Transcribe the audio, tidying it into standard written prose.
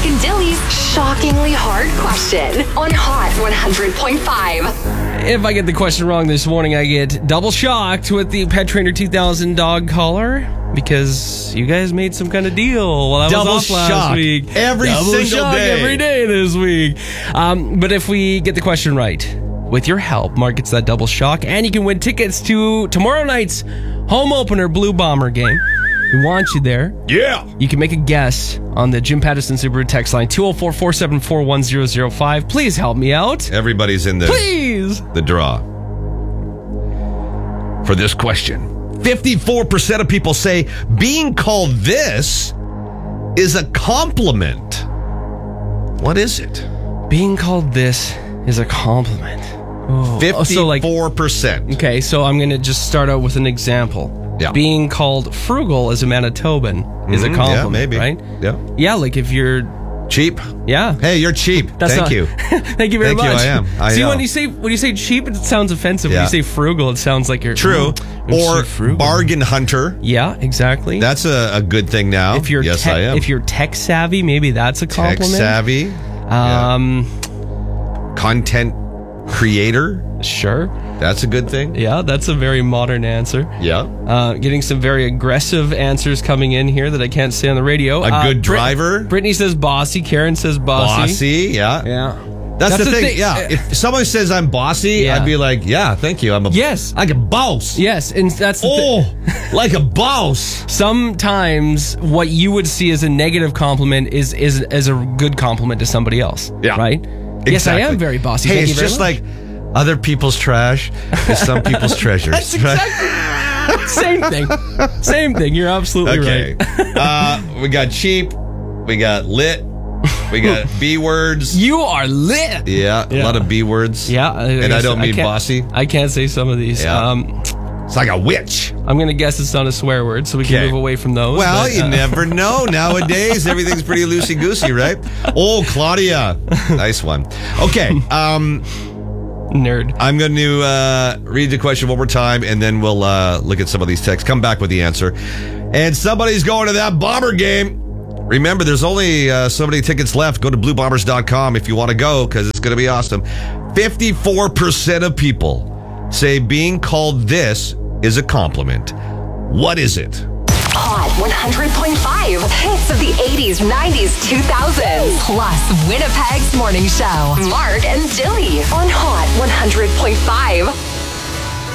Mark and Dilly's shockingly hard question on Hot 100.5. If I get the question wrong this morning, I get double shocked with the Pet Trainer 2000 dog collar because you guys made some kind of deal while I was Double off last shock. week. Every Double single shock day. every day this week. But if we get the question right, with your help, Mark gets that double shock, and you can win tickets to tomorrow night's home opener Blue Bomber game. We want you there. Yeah. You can make a guess on the Jim Patterson Subaru text line 204-474-1005. Please help me out. Everybody's in Please. the draw for this question. 54% of people say being called this is a compliment. What is it? Being called this is a compliment. 54%. Okay, so I'm going to just start out with an example. Yeah. Being called frugal as a Manitoban is a compliment, yeah, maybe. right? Yeah. Yeah, like if you're... Cheap. Yeah. Hey, you're cheap. Thank you. Thank you very Thank you, much. I am. I See, know. when you say cheap, it sounds offensive. Yeah. When you say frugal, it sounds like you're... True. I'm so Or frugal. bargain hunter. Yeah, exactly. That's a good thing now. If you're yes, I am. If you're tech savvy, maybe that's a compliment. Tech savvy. Content creator. Sure. That's a good thing. Yeah, that's a very modern answer. Yeah. Getting some very aggressive answers coming in here that I can't say on the radio. A good driver. Brittany says bossy. Karen says bossy. Bossy. Yeah. Yeah. That's the thing. Yeah. If someone says I'm bossy, Yeah. I'd be like, yeah, thank you. I'm a like a boss. Yes, and that's the like a boss. Sometimes what you would see as a negative compliment is a good compliment to somebody else. Yeah. Right? Exactly. Yes, I am very bossy. Hey, Thank it's you very just much. like other people's trash is some people's treasures. That's exactly same thing. Same thing. You're absolutely Okay. right. We got cheap. We got lit. We got B words. You are lit. Yeah, a lot of B words. Yeah. And I don't mean can't- bossy. I can't say some of these. Yeah. It's like a witch. I'm going to guess it's not a swear word, so we can Okay. move away from those. Well, but, you never know. Nowadays, everything's pretty loosey-goosey, right? Oh, Claudia. Nice one. Okay. Nerd. I'm going to read the question one more time, and then we'll look at some of these texts. Come back with the answer. And somebody's going to that Bomber game. Remember, there's only so many tickets left. Go to bluebombers.com if you want to go, because it's going to be awesome. 54% of people say being called this is a compliment. What is it? Hot 100.5. Hits of the 80s, 90s, 2000s. Plus Winnipeg's morning show. Mark and Dilly on Hot 100.5.